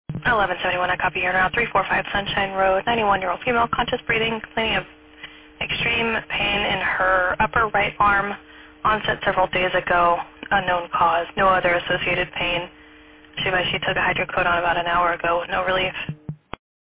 1171, I copy here now, 345 Sunshine Road, 91-year-old female, conscious breathing, complaining of extreme pain in her upper right arm, onset several days ago, unknown cause, no other associated pain. She took a hydrocodone about an hour ago with no relief.